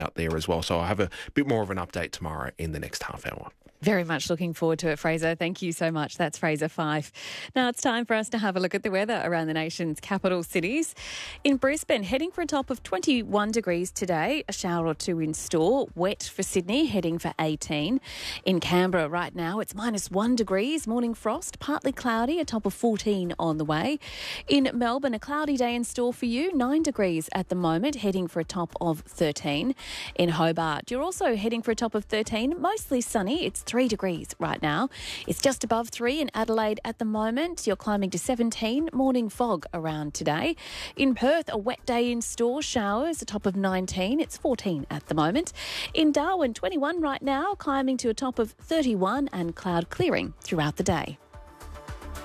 out there as well. So I'll have a bit more of an update tomorrow in the next half hour. Very much looking forward to it, Fraser. Thank you so much. That's Fraser Fife. Now it's time for us to have a look at the weather around the nation's capital cities. In Brisbane, heading for a top of 21 degrees today, a shower or two in store. Wet for Sydney, heading for 18. In Canberra right now, it's -1 degrees, morning frost, partly cloudy, a top of 14 on the way. In Melbourne, a cloudy day in store for you, 9 degrees at the moment, heading for a top of 13. In Hobart, you're also heading for a top of 13, mostly sunny. It's 3 degrees right now. It's just above 3 in Adelaide at the moment. You're climbing to 17. Morning fog around today. In Perth, a wet day in store. Showers, a top of 19. It's 14 at the moment. In Darwin, 21 right now, climbing to a top of 31 and cloud clearing throughout the day.